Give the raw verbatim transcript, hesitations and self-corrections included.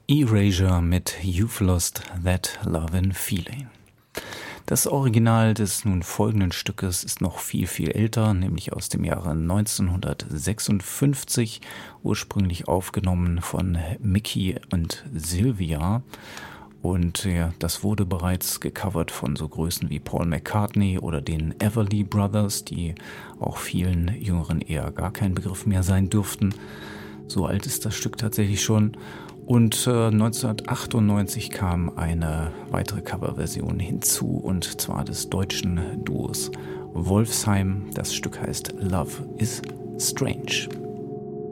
Erasure mit You've Lost That Lovin' Feeling. Das Original des nun folgenden Stückes ist noch viel, viel älter, nämlich aus dem Jahre neunzehnhundertsechsundfünfzig, ursprünglich aufgenommen von Mickey und Sylvia. Und ja, das wurde bereits gecovert von so Größen wie Paul McCartney oder den Everly Brothers, die auch vielen Jüngeren eher gar kein Begriff mehr sein dürften. So alt ist das Stück tatsächlich schon. Und äh, neunzehnhundertachtundneunzig kam eine weitere Coverversion hinzu, und zwar des deutschen Duos Wolfsheim. Das Stück heißt Love is Strange.